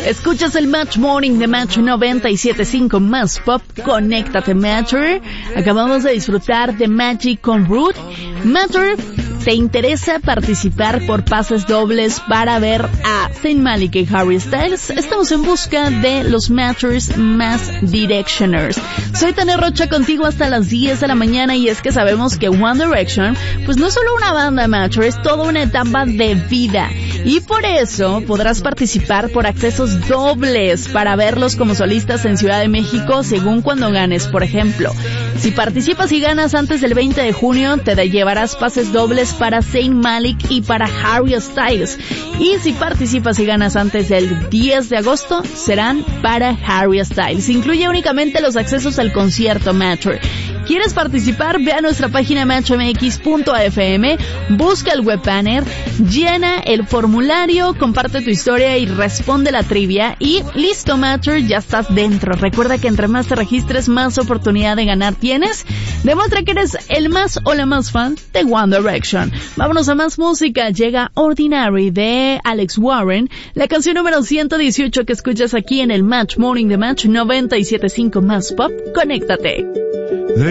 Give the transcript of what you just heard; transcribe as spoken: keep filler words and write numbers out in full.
Escuchas el Match Morning de Match noventa y siete punto cinco más pop. Conéctate, Matcher. Acabamos de disfrutar de Magic con Root. Matcher, ¿te interesa participar por pases dobles para ver a Zayn Malik y Harry Styles? Estamos en busca de los Matchers más Directioners. Soy Tania Rocha contigo hasta las diez de la mañana, y es que sabemos que One Direction pues no es solo una banda Matcher, es toda una etapa de vida, y por eso podrás participar por accesos dobles para verlos como solistas en Ciudad de México según cuando ganes. Por ejemplo, si participas y ganas antes del veinte de junio, te llevarás pases dobles para Zayn Malik y para Harry Styles. Y si participas y ganas antes del diez de agosto, serán para Harry Styles. Incluye únicamente los accesos al concierto Matcher. ¿Quieres participar? Ve a nuestra página match m x punto f m, busca el web banner, llena el formulario, comparte tu historia y responde la trivia, y listo, Matcher, ya estás dentro. Recuerda que entre más te registres, más oportunidad de ganar tienes. Demuestra que eres el más o la más fan de One Direction. Vámonos a más música. Llega Ordinary de Alex Warren, la canción número ciento dieciocho que escuchas aquí en el Match Morning de Match noventa y siete punto cinco más pop. Conéctate.